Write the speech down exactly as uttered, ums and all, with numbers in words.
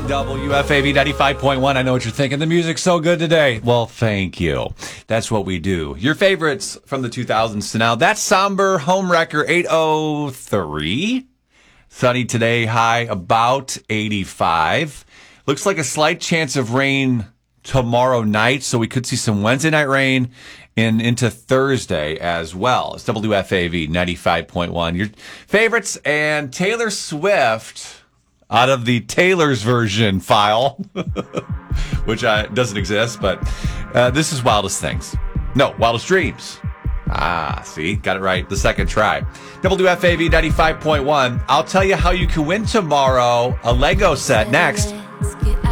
W F A V ninety-five point one. I know what you're thinking. The music's so good today. Well, thank you. That's what we do. Your favorites from the two thousands to now. That's somber home wrecker eight oh three. Sunny today, high about eighty-five. Looks like a slight chance of rain tomorrow night, so we could see some Wednesday night rain and into Thursday as well. It's W F A V ninety-five point one. Your favorites and Taylor Swift out of the Taylor's version file, which uh, doesn't exist, but uh, this is Wildest Things. No, Wildest Dreams. Ah, see, got it right the second try. W F A V ninety-five point one. I'll tell you how you can win tomorrow. A Lego set next. Let's get